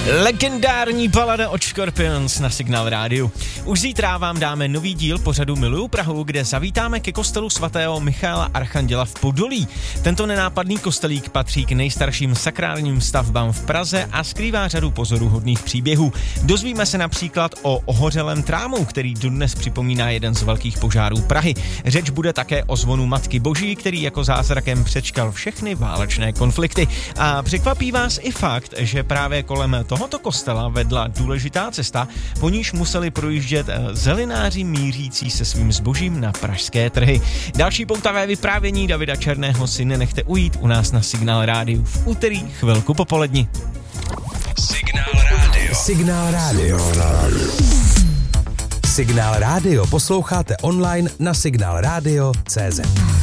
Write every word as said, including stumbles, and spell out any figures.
Legendární balada od Scorpions na Signál rádiu. Už zítra vám dáme nový díl pořadu Miluju Prahu, kde zavítáme ke kostelu svatého Michaela Archanděla v Podolí. Tento nenápadný kostelík patří k nejstarším sakrálním stavbám v Praze a skrývá řadu pozoruhodných příběhů. Dozvíme se například o ohořelém trámu, který dodnes připomíná jeden z velkých požárů Prahy. Řeč bude také o zvonu Matky Boží, který jako zázrakem přečkal všechny válečné konflikty. A překvapí vás i fakt, že právě kolem tohoto kostela vedla důležitá cesta, po níž museli projíždět zelináři mířící se svým zbožím na pražské trhy. Další poutavé vyprávění Davida Černého si nenechte ujít u nás na Signál rádiu v úterý chvilku popoledni. Signál rádio. Signál rádio. Signál rádio posloucháte online na signál rádio tečka cé zet.